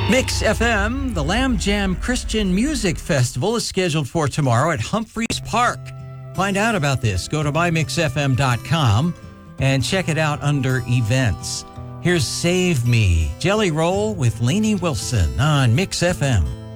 Mix FM, the Lamb Jam Christian Music Festival is scheduled for tomorrow at Humphreys Park. Find out about this. Go to mymixfm.com and check it out under events. Here's Save Me, Jelly Roll with Lainey Wilson on Mix FM.